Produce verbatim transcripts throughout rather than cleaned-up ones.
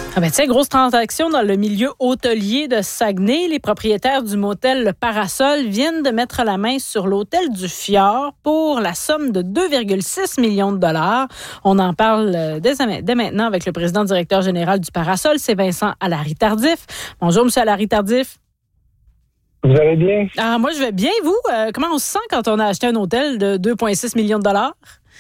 Ah ben tiens, grosse transaction dans le milieu hôtelier de Saguenay. Les propriétaires du motel Le Parasol viennent de mettre la main sur l'hôtel du Fjord pour la somme de deux virgule six millions de dollars. On en parle dès, dès maintenant avec le président directeur général du Parasol, c'est Vincent Allary-Tardif. Bonjour, M. Allary-Tardif. Vous allez bien? Ah, moi, je vais bien. Vous, euh, comment on se sent quand on a acheté un hôtel de deux virgule six millions de dollars?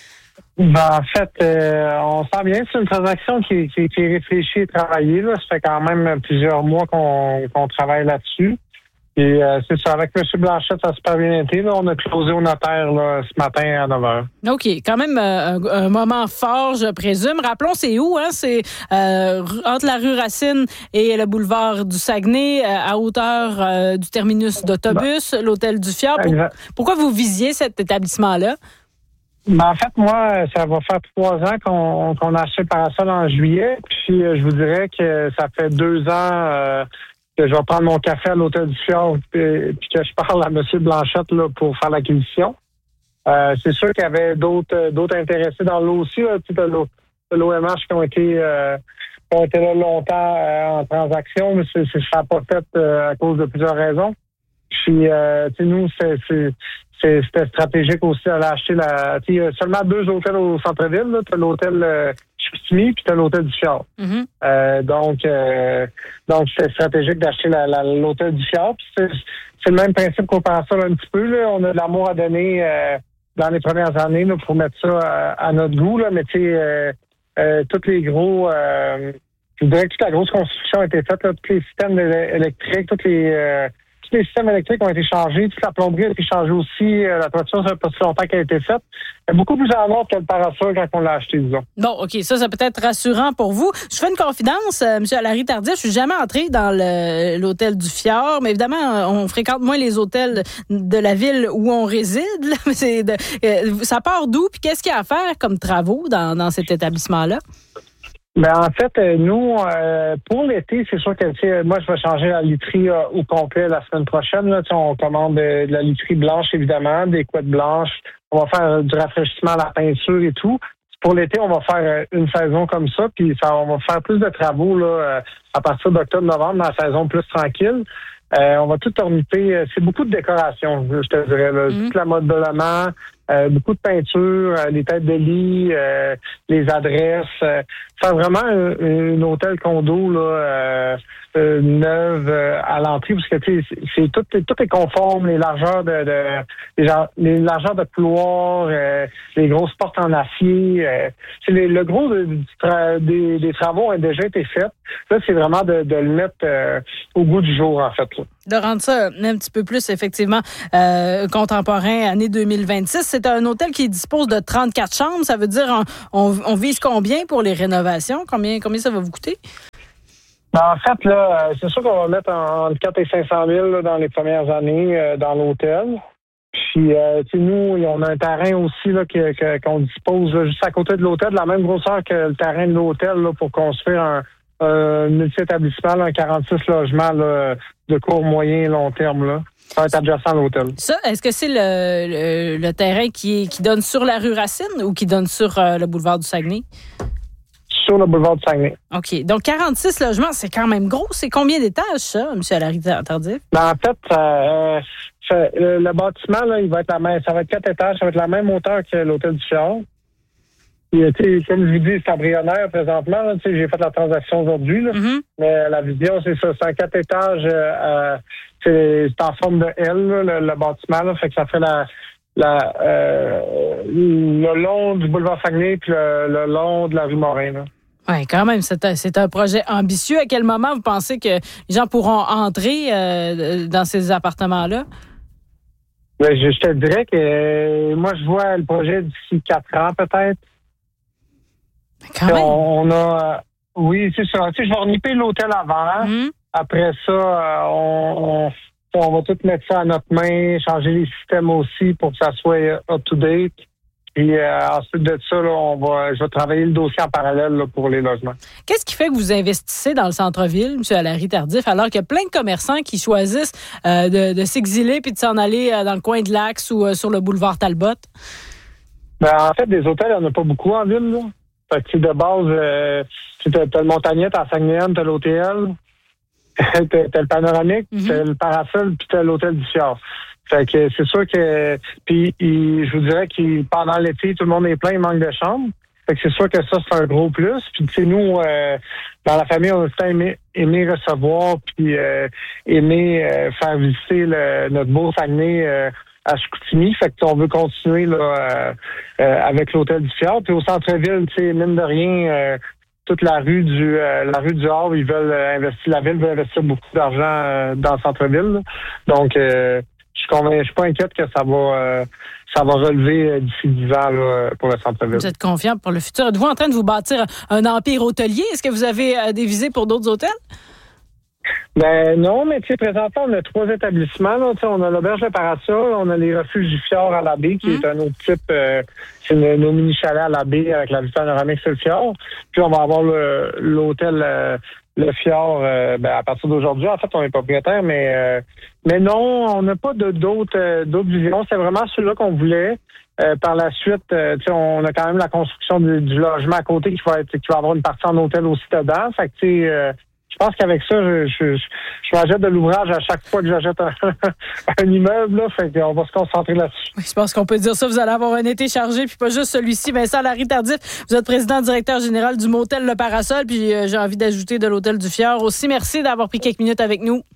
Ben, en fait, euh, on sent bien. C'est une transaction qui, qui, qui est réfléchie et travaillée. Là. Ça fait quand même plusieurs mois qu'on, qu'on travaille là-dessus. Et euh, c'est ça, avec M. Blanchette, ça a super bien été. Là. On a closé au notaire là, ce matin à neuf heures. OK. Quand même euh, un, un moment fort, je présume. Rappelons, c'est où? Hein? C'est euh, entre la rue Racine et le boulevard du Saguenay, euh, à hauteur euh, du terminus d'autobus, ben, l'hôtel du Fjord. Pour, pourquoi vous visiez cet établissement-là? Ben, en fait, moi, ça va faire trois ans qu'on, qu'on a acheté le Parasol en juillet. Puis, euh, je vous dirais que ça fait deux ans euh, que je vais prendre mon café à l'hôtel du Fjord puis, puis que je parle à M. Blanchette là, pour faire l'acquisition. Euh, c'est sûr qu'il y avait d'autres d'autres intéressés dans l'eau aussi, là, de l'O M H qui ont été euh, qui ont été là longtemps euh, en transaction, mais c'est, c'est, ça n'a pas fait euh, à cause de plusieurs raisons. Puis, euh, tu sais, nous, c'est, c'est C'est, c'était stratégique aussi d'aller acheter la. Il y a seulement deux hôtels au centre-ville. Tu as l'hôtel euh, Chicoutimi puis tu as l'hôtel du Fjord. Mm-hmm. Euh, donc, euh, donc, c'est stratégique d'acheter la, la, l'hôtel du Fjord. Puis c'est, c'est le même principe qu'on pense ça là, un petit peu. Là. On a de l'amour à donner euh, dans les premières années là, pour mettre ça à, à notre goût. Là. Mais tu sais, euh, euh, tous les gros. Euh, je dirais que toute la grosse construction a été faite. Là, tous les systèmes électriques, toutes les. Euh, les systèmes électriques ont été changés, toute la plomberie a été changée aussi, euh, la toiture, ça fait pas si longtemps qu'elle a été faite. Il y a beaucoup plus en ordre que le Parasol quand on l'a acheté, disons. Bon, OK, ça, ça peut être rassurant pour vous. Je fais une confidence, euh, M. Allary-Tardif, je suis jamais entré dans le, l'hôtel du Fjord, mais évidemment, on fréquente moins les hôtels de la ville où on réside. Là. C'est de, euh, ça part d'où? Puis qu'est-ce qu'il y a à faire comme travaux dans, dans cet établissement-là? Ben en fait, nous, euh, pour l'été, c'est sûr que tu sais, moi, je vais changer la literie euh, au complet la semaine prochaine. Là, on commande de, de la literie blanche, évidemment, des couettes blanches. On va faire du rafraîchissement à la peinture et tout. Pour l'été, on va faire une saison comme ça, puis ça, on va faire plus de travaux là, à partir d'octobre-novembre, dans la saison plus tranquille. Euh, on va tout orniper. C'est beaucoup de décoration, je te dirais. Là. Mm-hmm. Toute la modelement, euh, beaucoup de peinture, euh, les têtes de lit, euh, les adresses. Euh, faire vraiment un, un hôtel condo là, euh, euh, neuve euh, à l'entrée, parce que tu sais, c'est tout, tout est conforme, les largeurs de, de les, les largeurs de couloirs, euh, les grosses portes en acier. Euh, c'est les, le gros de, du tra- des, des travaux ont déjà été faits. Là, c'est vraiment de, de le mettre euh, au goût du jour, en fait. Là. De rendre ça un petit peu plus, effectivement, euh, contemporain, année deux mille vingt-six. C'est un hôtel qui dispose de trente-quatre chambres. Ça veut dire, on, on vise combien pour les rénovations? Combien, combien ça va vous coûter? Ben, en fait, là, c'est sûr qu'on va mettre entre quatre et cinq cent mille là, dans les premières années euh, dans l'hôtel. Puis, euh, tu sais, nous, on a un terrain aussi là, que, que, qu'on dispose là, juste à côté de l'hôtel, de la même grosseur que le terrain de l'hôtel là, pour construire un, un multi-établissement, là, un quarante-six logements là, de court, moyen et long terme. Là. Ça va être adjacent à l'hôtel. Ça, est-ce que c'est le, le, le terrain qui, qui donne sur la rue Racine ou qui donne sur euh, le boulevard du Saguenay? Sur le boulevard du Saguenay. OK. Donc, quarante-six logements, c'est quand même gros. C'est combien d'étages, ça, M. Allary-Tardif? Ben, en fait, euh, le, le bâtiment, là, il va être la même, ça va être quatre étages, ça va être la même hauteur que l'hôtel du Fjord. Et, comme je vous dis, c'est embryonnaire présentement. Là, j'ai fait la transaction aujourd'hui. Là, mm-hmm. Mais la vision, c'est ça. C'est un quatre étages. Euh, c'est, c'est en forme de L, là, le, le bâtiment. Là, fait que ça fait la, la, euh, le long du boulevard Saguenay puis le, le long de la rue Morin. Là. Oui, quand même, c'est un, c'est un projet ambitieux. À quel moment vous pensez que les gens pourront entrer euh, dans ces appartements-là? Ben, je, je te dirais que euh, moi, je vois le projet d'ici quatre ans, peut-être. Quand même. On, on a... Euh, oui, c'est ça. Tu sais, je vais orniper l'hôtel avant. Mm-hmm. Après ça, euh, on, on, on va tout mettre ça à notre main, changer les systèmes aussi pour que ça soit up-to-date. Puis euh, ensuite de ça, là, on va, je vais travailler le dossier en parallèle là, pour les logements. Qu'est-ce qui fait que vous investissez dans le centre-ville, M. Allary-Tardif, alors qu'il y a plein de commerçants qui choisissent euh, de, de s'exiler puis de s'en aller euh, dans le coin de l'Axe ou euh, sur le boulevard Talbot? Ben, en fait, des hôtels, il n'y en a pas beaucoup en ville. Là. Fait que de base, euh, Tu as, t'as le Montagnet, t'as la Saguenayenne, t'as l'O T L, t'as, t'as le Panoramique, mm-hmm. t'as le Parasol, puis t'as l'Hôtel du Fjord. Fait que c'est sûr que... Puis je vous dirais que pendant l'été, tout le monde est plein, il manque de chambres. Fait que c'est sûr que ça, c'est un gros plus. Puis tu sais, nous, euh, dans la famille, on a tout le temps aimé, aimé recevoir, puis euh, aimé euh, faire visiter le, notre beau Saguenay euh, à Chicoutimi. Fait qu'on veut continuer là euh, euh, avec l'Hôtel du Fjord. Puis au centre-ville, tu sais, mine de rien... Euh, toute la rue du euh, la rue du Havre, ils veulent euh, investir, la ville veut investir beaucoup d'argent euh, dans le centre-ville. Là. Donc, euh, je suis convaincu, je suis pas inquiète que ça va euh, ça va relever euh, d'ici dix ans là, pour le centre-ville. Vous êtes confiant pour le futur. Êtes-vous en train de vous bâtir un empire hôtelier? Est-ce que vous avez euh, des visées pour d'autres hôtels? Ben non, mais tu sais, présentement, on a trois établissements. Là. On a l'auberge de Parasol, on a les refuges du Fjord à la baie, qui mmh. est un autre type, euh, c'est nos, nos mini-chalets à la baie avec la vue panoramique sur le fjord. Puis on va avoir le, l'hôtel euh, Le Fjord euh, ben, à partir d'aujourd'hui. En fait, on est propriétaire, mais euh, mais non, on n'a pas de, d'autres, euh, d'autres visions. C'est vraiment celui-là qu'on voulait. Euh, par la suite, euh, on a quand même la construction du, du logement à côté qui va être, qui va avoir une partie en hôtel aussi dedans. Fait que tu sais, euh, je pense qu'avec ça, je, je, je, je m'achète de l'ouvrage à chaque fois que j'achète un, un immeuble. Là, fait qu'on va se concentrer là-dessus. Oui, je pense qu'on peut dire ça. Vous allez avoir un été chargé, puis pas juste celui-ci. Vincent Larry-Tardif, vous êtes président directeur général du motel Le Parasol, puis euh, j'ai envie d'ajouter de l'hôtel du Fjord aussi. Merci d'avoir pris quelques minutes avec nous.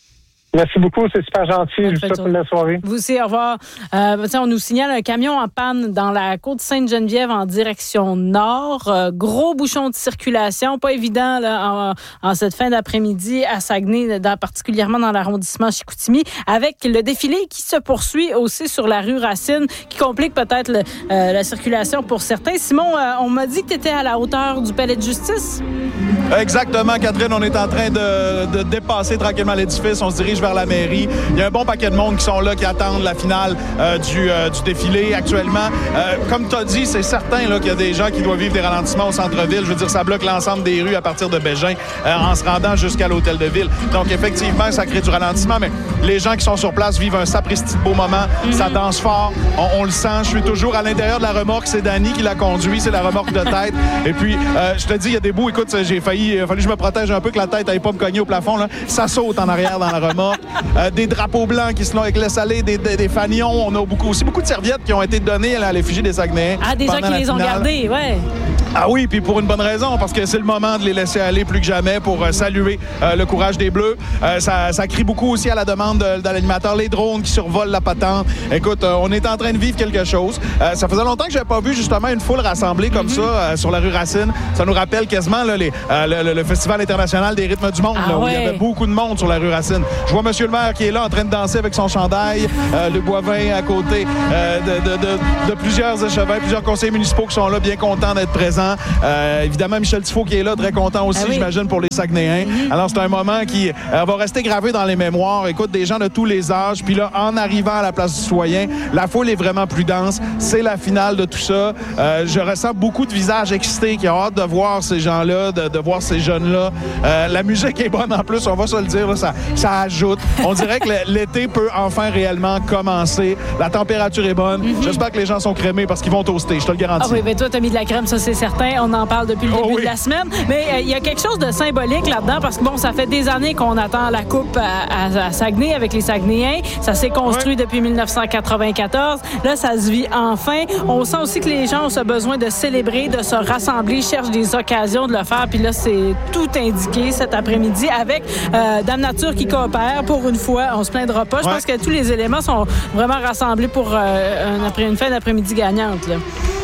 Merci beaucoup, c'est super gentil. Je vous souhaite une belle soirée. Vous aussi, au revoir. Euh, on nous signale un camion en panne dans la côte Sainte-Geneviève en direction nord. Euh, gros bouchon de circulation, pas évident là, en, en cette fin d'après-midi à Saguenay, dans, particulièrement dans l'arrondissement Chicoutimi, avec le défilé qui se poursuit aussi sur la rue Racine, qui complique peut-être le, euh, la circulation pour certains. Simon, euh, on m'a dit que tu étais à la hauteur du palais de justice. Exactement, Catherine. On est en train de, de dépasser tranquillement l'édifice. On se dirige vers la mairie. Il y a un bon paquet de monde qui sont là, qui attendent la finale euh, du, euh, du défilé actuellement. Euh, comme tu as dit, c'est certain là, qu'il y a des gens qui doivent vivre des ralentissements au centre-ville. Je veux dire, ça bloque l'ensemble des rues à partir de Bégin euh, en se rendant jusqu'à l'hôtel de ville. Donc, effectivement, ça crée du ralentissement, mais les gens qui sont sur place vivent un sapristi de beau moment. Mm-hmm. Ça danse fort. On, on le sent. Je suis toujours à l'intérieur de la remorque. C'est Danny qui la conduit. C'est la remorque de tête. Et puis, euh, je te dis, il y a des bouts. Écoute, j'ai failli, il a fallu que je me protège un peu, que la tête n'aille pas me cogner au plafond. Là. Ça saute en arrière dans la remorque. Euh, des drapeaux blancs qui se l'ont avec salé, des, des, des fanions. On a beaucoup, aussi beaucoup de serviettes qui ont été données à l'effigie des Saguenayens. Ah, des gens qui les finale. ont gardées, ouais. Ah oui, puis pour une bonne raison, parce que c'est le moment de les laisser aller plus que jamais pour euh, saluer euh, le courage des Bleus. Euh, ça, ça crie beaucoup aussi à la demande de, de l'animateur. Les drones qui survolent la patente. Écoute, euh, on est en train de vivre quelque chose. Euh, ça faisait longtemps que j'avais pas vu justement une foule rassemblée comme mm-hmm. ça euh, sur la rue Racine. Ça nous rappelle quasiment là, les, euh, le, le Festival international des rythmes du monde, ah, là, où ouais. il y avait beaucoup de monde sur la rue Racine. Je vois Monsieur le maire qui est là en train de danser avec son chandail, euh, le Boivin à côté euh, de, de, de, de plusieurs échevins, plusieurs conseillers municipaux qui sont là, bien contents d'être présents. Euh, évidemment, Michel Tifo qui est là, très content aussi, ah oui. j'imagine, pour les Saguenayens. Mm-hmm. Alors, c'est un moment qui euh, va rester gravé dans les mémoires. Écoute, des gens de tous les âges. Puis là, en arrivant à la place du citoyen, la foule est vraiment plus dense. C'est la finale de tout ça. Euh, je ressens beaucoup de visages excités qui ont hâte de voir ces gens-là, de, de voir ces jeunes-là. Euh, la musique est bonne en plus, on va se le dire, là, ça, ça ajoute. On dirait que l'été peut enfin réellement commencer. La température est bonne. Mm-hmm. J'espère que les gens sont crémés parce qu'ils vont toaster, je te le garantis. Ah oui, mais toi, t'as mis de la crème, ça c'est certain. On en parle depuis le début oh oui. de la semaine. Mais il euh, y a quelque chose de symbolique là-dedans parce que bon, ça fait des années qu'on attend la coupe à, à, à Saguenay avec les Saguenayens. Ça s'est construit ouais. depuis dix-neuf cent quatre-vingt-quatorze. Là, ça se vit enfin. On sent aussi que les gens ont ce besoin de célébrer, de se rassembler, cherchent des occasions de le faire. Puis là, c'est tout indiqué cet après-midi avec euh, Dame Nature qui coopère. Pour une fois, on se plaindra pas. Je ouais. pense que tous les éléments sont vraiment rassemblés pour euh, un après, une fin d'après-midi gagnante. Là.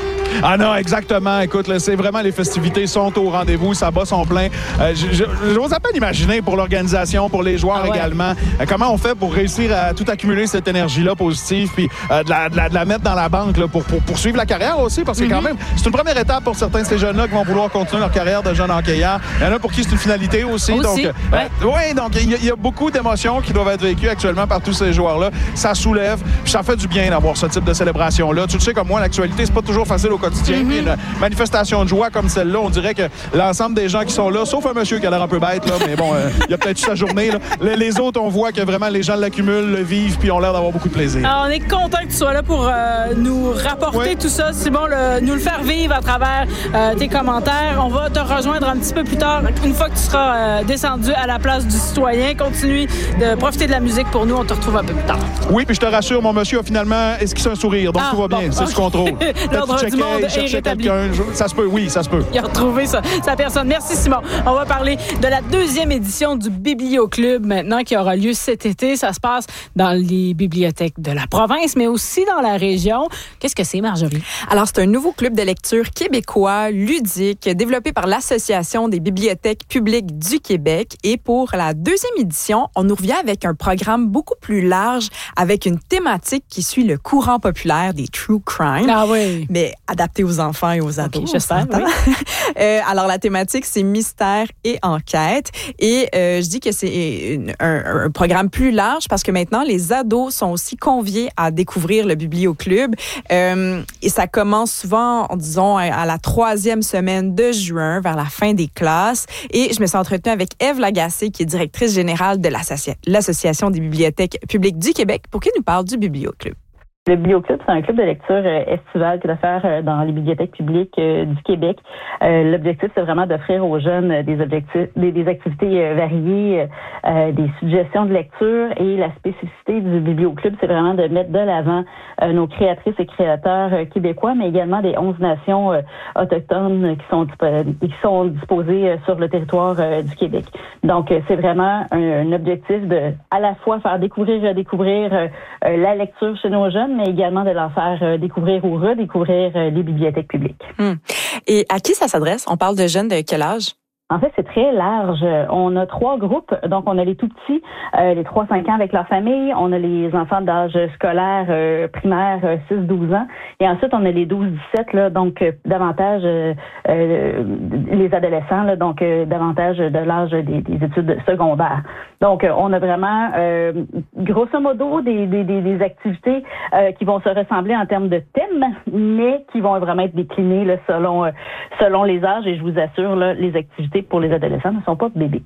Ah non, exactement. Écoute, là, c'est vraiment les festivités sont au rendez-vous, ça bat son plein. Euh, j'ose à peine imaginer pour l'organisation, pour les joueurs ah ouais. également, euh, comment on fait pour réussir à tout accumuler cette énergie-là positive, puis euh, de, la, de, la, de la mettre dans la banque là, pour, pour poursuivre la carrière aussi, parce que mm-hmm. quand même, c'est une première étape pour certains de ces jeunes-là qui vont vouloir continuer leur carrière de jeunes hockeyeurs. Il y en a pour qui c'est une finalité aussi. aussi donc, ouais. Euh, ouais, donc il y, y a beaucoup d'émotions qui doivent être vécues actuellement par tous ces joueurs-là. Ça soulève, puis ça fait du bien d'avoir ce type de célébration-là. Tu le sais comme moi, l'actualité, c'est pas toujours facile au quotidien. Mm-hmm. Puis une manifestation de joie comme celle-là, on dirait que l'ensemble des gens qui sont là, sauf un monsieur qui a l'air un peu bête, là, mais bon, euh, il a peut-être eu sa journée. Là. Les, les autres, on voit que vraiment les gens l'accumulent, le vivent, puis ont l'air d'avoir beaucoup de plaisir. Alors, on est content que tu sois là pour euh, nous rapporter ouais. tout ça, Simon, le, nous le faire vivre à travers euh, tes commentaires. On va te rejoindre un petit peu plus tard, une fois que tu seras euh, descendu à la place du citoyen. Continue de profiter de la musique pour nous. On te retrouve un peu plus tard. Oui, puis je te rassure, mon monsieur a finalement esquissé un sourire, donc ah, tout va bien, bon, c'est okay. sous contrôle. L'ordre du monde il est cherchait rétabli. quelqu'un. Ça se peut, oui, ça se peut. Il a retrouvé sa, sa personne. Merci, Simon. On va parler de la deuxième édition du Biblioclub maintenant qui aura lieu cet été. Ça se passe dans les bibliothèques de la province, mais aussi dans la région. Qu'est-ce que c'est, Marjorie? Alors, c'est un nouveau club de lecture québécois, ludique, développé par l'Association des bibliothèques publiques du Québec. Et pour la deuxième édition, on nous revient avec un programme beaucoup plus large, avec une thématique qui suit le courant populaire des true crime. Ah oui. Mais adapté aux enfants et aux ados. Okay, j'espère, oui. euh, alors, la thématique, c'est mystère et enquête. Et euh, je dis que c'est une, un, un programme plus large parce que maintenant, les ados sont aussi conviés à découvrir le Biblioclub. Euh, et ça commence souvent, disons, à la troisième semaine de juin, vers la fin des classes. Et je me suis entretenue avec Ève Lagacé, qui est directrice générale de l'Associa- l'Association des bibliothèques publiques du Québec, pour qu'il nous parle du Biblioclub. Le Biblioclub, c'est un club de lecture euh, estival qui doit faire euh, dans les bibliothèques publiques euh, du Québec. Euh, l'objectif, c'est vraiment d'offrir aux jeunes euh, des objectifs, des, des activités euh, variées, euh, des suggestions de lecture. Et la spécificité du Biblioclub, c'est vraiment de mettre de l'avant euh, nos créatrices et créateurs euh, québécois, mais également des onze nations euh, autochtones qui sont, qui sont disposées euh, sur le territoire euh, du Québec. Donc, euh, c'est vraiment un, un objectif de à la fois faire découvrir et redécouvrir euh, euh, la lecture chez nos jeunes, mais également de leur faire euh, découvrir ou redécouvrir euh, les bibliothèques publiques. Hum. Et à qui ça s'adresse? On parle de jeunes de quel âge? En fait, c'est très large. On a trois groupes. Donc, on a les tout-petits, euh, les trois à cinq ans avec leur famille. On a les enfants d'âge scolaire, euh, primaire, euh, six à douze ans. Et ensuite, on a les douze à dix-sept, là, donc euh, davantage euh, euh, les adolescents, là, donc euh, davantage de l'âge des, des études secondaires. Donc, euh, on a vraiment, euh, grosso modo, des, des, des, des activités euh, qui vont se ressembler en termes de thèmes, mais qui vont vraiment être déclinées là, selon, euh, selon les âges. Et je vous assure, là, les activités pour les adolescents ne sont pas bébés.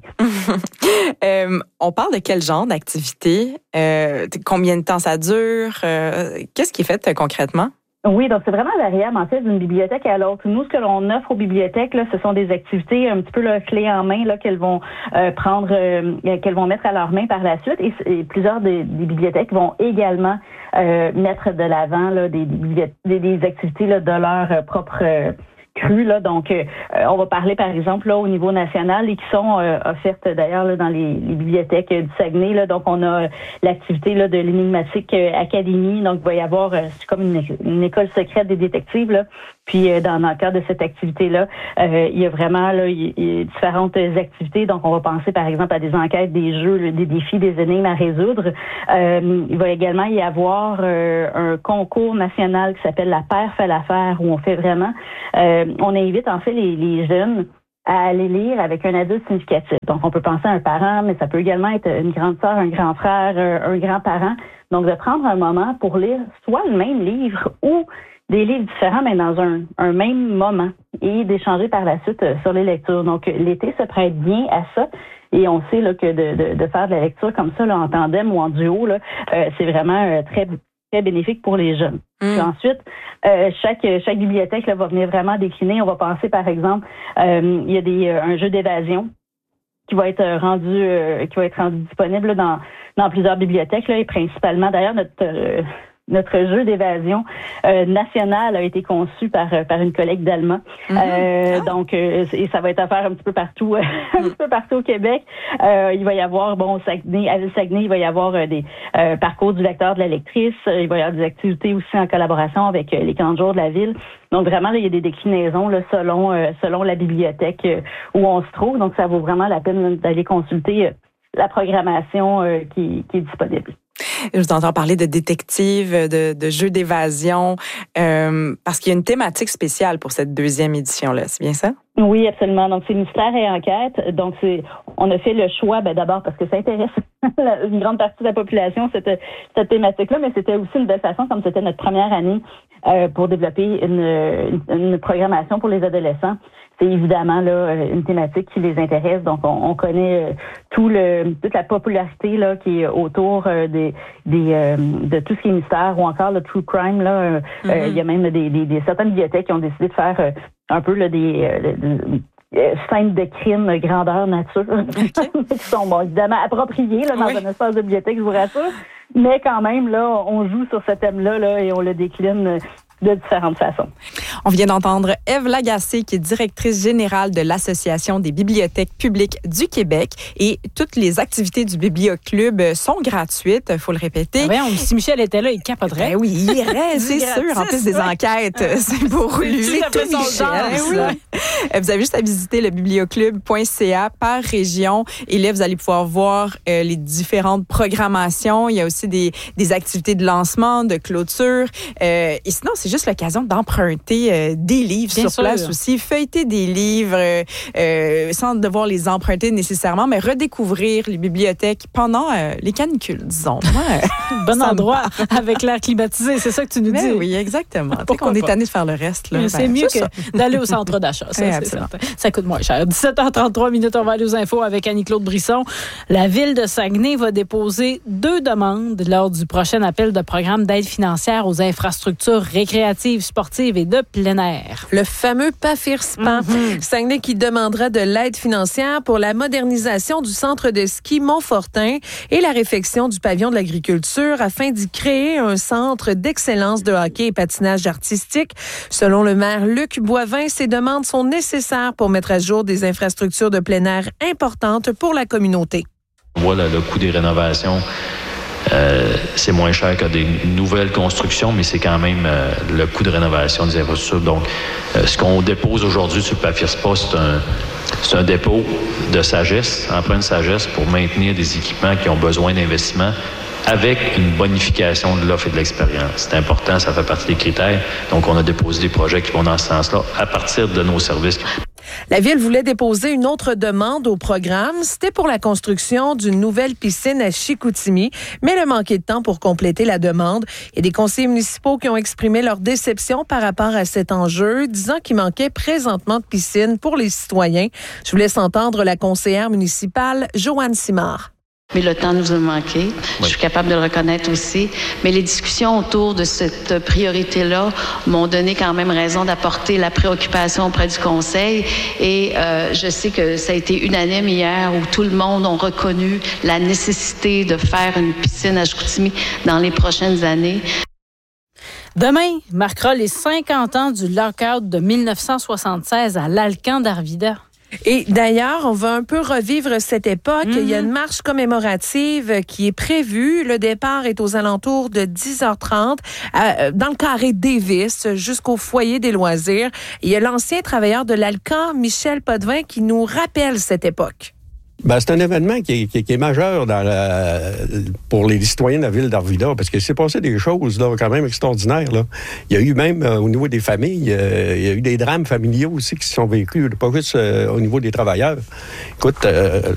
euh, on parle de quel genre d'activité? Euh, combien de temps ça dure? Euh, qu'est-ce qui est fait euh, concrètement? Oui, donc c'est vraiment variable en fait d'une bibliothèque à l'autre. Nous, ce que l'on offre aux bibliothèques, là, ce sont des activités un petit peu là, clés en main là, qu'elles vont euh, prendre, euh, qu'elles vont mettre à leur main par la suite. Et, et plusieurs des, des bibliothèques vont également euh, mettre de l'avant là, des, des, des activités là, de leur euh, propre euh, cru, là. Donc, euh, on va parler, par exemple, là, au niveau national et qui sont euh, offertes, d'ailleurs, là, dans les, les bibliothèques euh, du Saguenay, là. Donc, on a euh, l'activité, là, de l'Énigmatique euh, Académie. Donc, il va y avoir, euh, c'est comme une, une école secrète des détectives, là. Puis, euh, dans, dans le cadre de cette activité-là, euh, il y a vraiment, là, il y a différentes activités. Donc, on va penser, par exemple, à des enquêtes, des jeux, des défis, des énigmes à résoudre. Euh, il va également y avoir euh, un concours national qui s'appelle La Paire fait l'affaire, où on fait vraiment... Euh, on invite, en fait, les, les jeunes à aller lire avec un adulte significatif. Donc, on peut penser à un parent, mais ça peut également être une grande sœur, un grand frère, un grand-parent. Donc, de prendre un moment pour lire soit le même livre ou des livres différents, mais dans un, un même moment, et d'échanger par la suite euh, sur les lectures. Donc, l'été se prête bien à ça. Et on sait là, que de, de, de faire de la lecture comme ça, là, en tandem ou en duo, là, euh, c'est vraiment euh, très très bénéfique pour les jeunes. Mmh. Puis ensuite, euh, chaque chaque bibliothèque là, va venir vraiment décliner. On va penser, par exemple, euh, il y a des euh, un jeu d'évasion qui va être rendu euh, qui va être rendu disponible là, dans dans plusieurs bibliothèques là, et principalement d'ailleurs notre euh, notre jeu d'évasion euh, national a été conçu par par une collègue d'Alma. Mm-hmm. Euh, ah. Donc, euh, et ça va être offert un petit peu partout, un mm. petit peu partout au Québec. Euh, il va y avoir, bon, au Saguenay, à Ville-Saguenay, il va y avoir euh, des euh, parcours du lecteur, de la lectrice. Il va y avoir des activités aussi en collaboration avec euh, les camps de jour de la ville. Donc, vraiment, là, il y a des déclinaisons là, selon euh, selon la bibliothèque euh, où on se trouve. Donc, ça vaut vraiment la peine d'aller consulter euh, la programmation euh, qui, qui est disponible. Je vous entends parler de détectives, de, de jeux d'évasion, euh, parce qu'il y a une thématique spéciale pour cette deuxième édition-là, c'est bien ça? Oui, absolument. Donc, c'est mystère et enquête. Donc, c'est on a fait le choix, ben d'abord parce que ça intéresse une grande partie de la population, cette, cette thématique-là, mais c'était aussi une belle façon, comme c'était notre première année, euh, pour développer une, une, une programmation pour les adolescents. C'est évidemment là une thématique qui les intéresse. Donc, on, on connaît euh, tout le toute la popularité là qui est autour euh, des des euh, de tout ce qui est mystère ou encore le true crime là. Euh, mm-hmm. euh, il y a même des, des, des certaines bibliothèques qui ont décidé de faire euh, un peu là, des euh, de, scènes de crime grandeur nature okay. qui sont bon, évidemment appropriées là, dans oui. un espace de bibliothèque, je vous rassure. Mais quand même là, on joue sur ce thème-là là, et on le décline de différentes façons. On vient d'entendre Ève Lagacé, qui est directrice générale de l'Association des bibliothèques publiques du Québec. Et toutes les activités du Biblioclub sont gratuites, il faut le répéter. Ah ouais, si Michel était là, il capoterait. Ben oui, il irait, c'est sûr. En plus des enquêtes, c'est pour lui. C'est tout Michel. Oui. Vous avez juste à visiter le biblioclub point c a par région. Et là, vous allez pouvoir voir euh, les différentes programmations. Il y a aussi des, des activités de lancement, de clôture. Euh, et sinon, c'est juste l'occasion d'emprunter euh, des livres Bien sur sûr. place aussi, feuilleter des livres euh, euh, sans devoir les emprunter nécessairement, mais redécouvrir les bibliothèques pendant euh, les canicules, disons. Ouais, bon endroit avec l'air climatisé, c'est ça que tu nous dis. Oui, exactement. Pourquoi on est tanné de faire le reste. Là, c'est ben, mieux c'est que d'aller au centre d'achat. Ça, oui, c'est certain. Ça coûte moins cher. dix-sept heures trente-trois minutes, on va aller aux infos avec Annie-Claude Brisson. La ville de Saguenay va déposer deux demandes lors du prochain appel de programme d'aide financière aux infrastructures récréatives, sportives et de plein air. Le fameux PAFIRSPAN. Mm-hmm. Saguenay qui demandera de l'aide financière pour la modernisation du centre de ski Montfortin et la réfection du pavillon de l'agriculture afin d'y créer un centre d'excellence de hockey et patinage artistique. Selon le maire Luc Boivin, ces demandes sont nécessaires pour mettre à jour des infrastructures de plein air importantes pour la communauté. On voit là, le coût des rénovations. Euh, c'est moins cher que des nouvelles constructions, mais c'est quand même euh, le coût de rénovation des infrastructures. Donc, euh, ce qu'on dépose aujourd'hui sur le PAFIRSPA, c'est un, c'est un dépôt de sagesse, emprunt de sagesse pour maintenir des équipements qui ont besoin d'investissement avec une bonification de l'offre et de l'expérience. C'est important, ça fait partie des critères. Donc, on a déposé des projets qui vont dans ce sens-là à partir de nos services. La Ville voulait déposer une autre demande au programme. C'était pour la construction d'une nouvelle piscine à Chicoutimi, mais elle a manqué de temps pour compléter la demande. Il y a des conseillers municipaux qui ont exprimé leur déception par rapport à cet enjeu, disant qu'il manquait présentement de piscine pour les citoyens. Je vous laisse entendre la conseillère municipale, Joanne Simard. Mais le temps nous a manqué. Oui. Je suis capable de le reconnaître aussi. Mais les discussions autour de cette priorité-là m'ont donné quand même raison d'apporter la préoccupation auprès du Conseil. Et euh, je sais que ça a été unanime hier où tout le monde a reconnu la nécessité de faire une piscine à Chicoutimi dans les prochaines années. Demain marquera les cinquante ans du lockout de dix-neuf cent soixante-seize à l'Alcan d'Arvida. Et d'ailleurs, on va un peu revivre cette époque. Mm-hmm. Il y a une marche commémorative qui est prévue. Le départ est aux alentours de dix heures trente euh, dans le carré Davis jusqu'au foyer des loisirs. Il y a l'ancien travailleur de l'Alcan, Michel Potvin, qui nous rappelle cette époque. Ben, c'est un événement qui est, qui est, qui est majeur dans la, pour les citoyens de la ville d'Arvida, parce qu'il s'est passé des choses là, quand même extraordinaires. Là. Il y a eu même, euh, au niveau des familles, euh, il y a eu des drames familiaux aussi qui se sont vécus, pas juste euh, au niveau des travailleurs. Écoute, euh,